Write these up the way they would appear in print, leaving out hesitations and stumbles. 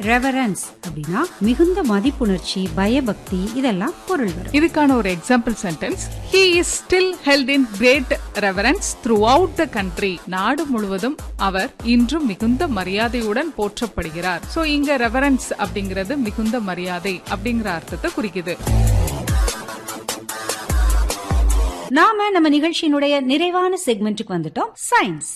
Reverence அப்படின்னா மிகுந்த மதிப்புணர்ச்சி, பயபக்தி, இதெல்லாம் பொருள் வரும். இதுக்கான ஒரு example sentence, he is still held in great reverence throughout the country. நாடு முழுவதும் அவர் இன்றும் மிகுந்த மரியாதையுடன் போற்றப்படுகிறார். சோ இங்க ரெவரன்ஸ் அப்படிங்கிறது மிகுந்த மரியாதை அப்படிங்கிற அர்த்தத்தை குறிக்குது. நாம நம்ம நிகழ்ச்சியினுடைய நிறைவான செக்மெண்ட்டுக்கு வந்துட்டோம், சயின்ஸ்.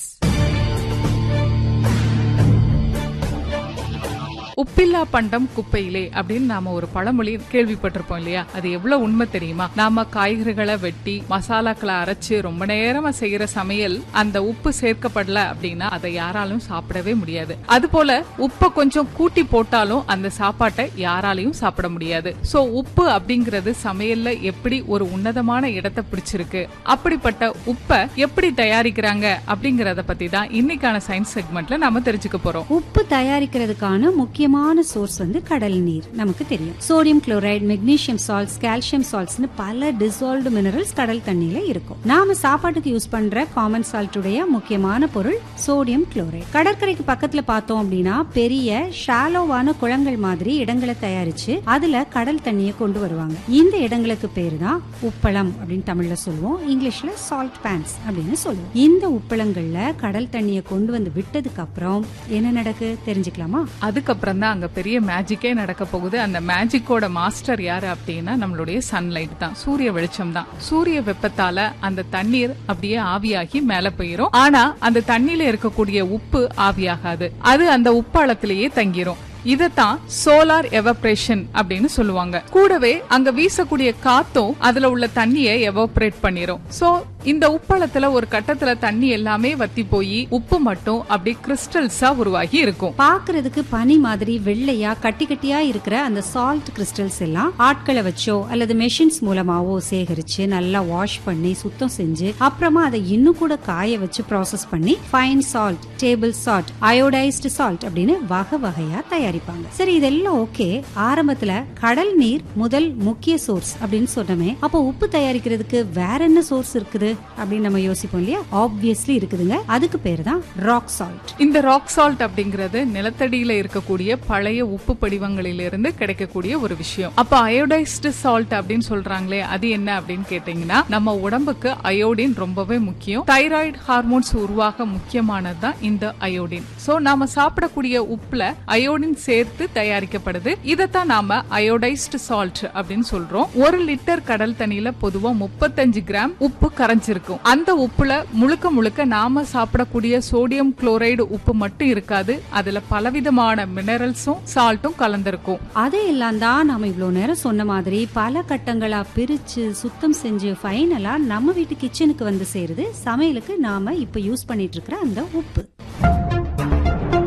உப்பில்லா பண்டம் குப்பையிலே அப்படின்னு நாம ஒரு பழமொழி கேள்விப்பட்டிருப்போம் இல்லையா? அது எவ்வளவு உண்மை தெரியுமா? நாம காய்கறிகளை வெட்டி மசாலாக்களை அரைச்சு ரொம்ப நேரமா செய்யற சமையல் அந்த உப்பு சேர்க்கப்படல அப்படின்னா அதை யாராலும் சாப்பிடவே முடியாது. அது போல உப்பை கொஞ்சம் கூட்டி போட்டாலும் அந்த சாப்பாட்டை யாராலையும் சாப்பிட முடியாது. சோ உப்பு அப்படிங்கிறது சமையல்ல எப்படி ஒரு உன்னதமான இடத்தை பிடிச்சிருக்கு, அப்படிப்பட்ட உப்பை எப்படி தயாரிக்கிறாங்க அப்படிங்கறத பத்தி தான் இன்னைக்கான சயின்ஸ் செக்மெண்ட்ல நாம தெரிஞ்சுக்க போறோம். உப்பு தயாரிக்கிறதுக்கான முக்கியமான சோர்ஸ் வந்து கடல் நீர். நமக்கு தெரியும் sodium chloride, magnesium salts, calcium சால்ட்ஸ்னு பல டிசால்வ்டு மினரல்ஸ் கடல் தண்ணியில இருக்கும். நாம சாப்பாட்டுக்கு யூஸ் பண்ற காமன் சால்ட் உடைய முக்கியமான பொருள் சோடியம் குளோரைடு. கடற்கரைக்கு பக்கத்துல பார்த்தோம் அப்படின்னா பெரிய ஷாலோவான குளங்கள் மாதிரி இடங்களை தயாரிச்சு அதுல கடல் தண்ணியை கொண்டு வருவாங்க. இந்த இடங்களுக்கு பேரு தான் உப்பளம் அப்படின்னு தமிழ்ல சொல்லுவோம், இங்கிலீஷ்ல சால்ட் பேன்ஸ் அப்படின்னு சொல்லுவோம். இந்த உப்பளங்கள்ல கடல் தண்ணியை கொண்டு வந்து விட்டதுக்கு அப்புறம் என்ன நடக்கு தெரிஞ்சுக்கலாமா? அதுக்கப்புறம் தான் அங்க பெரிய மேஜிக்கே நடக்க போகுது. அந்த மேஜிக்கோட மாஸ்டர் யாரு அப்படின்னா நம்மளுடைய சன்லைட் தான், சூரிய வெளிச்சம் தான். சூரிய வெப்பத்தால அந்த தண்ணீர் அப்படியே ஆவியாகி மேல போயிரும். ஆனா அந்த தண்ணியில இருக்கக்கூடிய உப்பு ஆவியாகாது, அது அந்த உப்பாளத்திலேயே தங்கிரும். இதத்தான் சோலார் எவாபரேஷன் அப்படின்னு சொல்லுவாங்க. கூடவே அங்க வீசக்கூடிய காத்தும் அதுல உள்ள தண்ணியை எவாபரேட் பண்ணிரும். சோ இந்த உப்பளத்துல ஒரு கட்டத்துல தண்ணி எல்லாமே வத்தி போய் உப்பு மட்டும் அப்படி கிறிஸ்டல்ஸா உருவாகி இருக்கும். பாக்குறதுக்கு பனி மாதிரி வெள்ளையா கட்டி கட்டியா இருக்கிற அந்த சால்ட் கிறிஸ்டல்ஸ் எல்லாம் ஆட்களை வச்சோ அல்லது மெஷின்ஸ் மூலமாவோ சேகரிச்சு நல்லா வாஷ் பண்ணி சுத்தம் செஞ்சு அப்புறமா அதை இன்னும் கூட காய வச்சு ப்ராசஸ் பண்ணி fine salt, table salt, iodised salt அப்படின்னு வகை வகையா தயாரிப்பாங்க. சரி, இதெல்லாம் ஓகே. ஆரம்பத்துல கடல் நீர் முதல் முக்கிய சோர்ஸ் அப்படின்னு சொன்னமே, அப்போ உப்பு தயாரிக்கிறதுக்கு வேற என்ன சோர்ஸ் இருக்குது அப்படின்னு நம்ம யோசிப்போம் இல்லையா? ஆப்வியஸ்லி இருக்குதுங்க. அதுக்கு பேரு தான் ராக் சால்ட். இந்த ராக் சால்ட் அப்படிங்கிறது நிலத்தடியில இருக்கக்கூடிய பழைய உப்பு படிவங்களிலிருந்து கிடைக்கக்கூடிய ஒரு விஷயம். அப்ப அயோடைஸ்டு சால்ட் அப்படின்னு சொல்றாங்களே, அது என்ன அப்படின்னு கேட்டீங்கன்னா, நம்ம உடம்புக்கு அயோடின் ரொம்பவே முக்கியம். தைராய்டு ஹார்மோன்ஸ் உருவாக முக்கியமானதுதான் இந்த அயோடின். சோ நாம சாப்பிடக்கூடிய உப்புல அயோடின் சேர்த்து தயாரிக்கப்படுது. இதத்தான் நாம அயோடைஸ்டு சால்ட் அப்படின்னு சொல்றோம். 1 லிட்டர் கடல் தண்ணியில பொதுவா 35 கிராம் உப்பு கரைஞ்சிருக்கும். அந்த உப்புல முழுக்க முழுக்க நாம சாப்பிடக்கூடிய சோடியம் குளோரைடு உப்பு மட்டும் இருக்காது, அதுல பலவிதமான மினரல்ஸும் சால்ட்டும் கலந்திருக்கும். அதையெல்லாம் தான் நாம இவ்வளவு நேரம் சொன்ன மாதிரி பல கட்டங்களா பிரிச்சு சுத்தம் செஞ்சு ஃபைனலா நம்ம வீட்டு கிச்சனுக்கு வந்து சேருது சமையலுக்கு நாம இப்ப யூஸ் பண்ணிட்டு இருக்கிற அந்த உப்பு.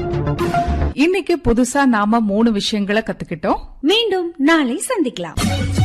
இன்னைக்கு புதுசா நாம 3 விஷயங்களை கத்துக்கிட்டோம். மீண்டும் நாளை சந்திக்கலாம்.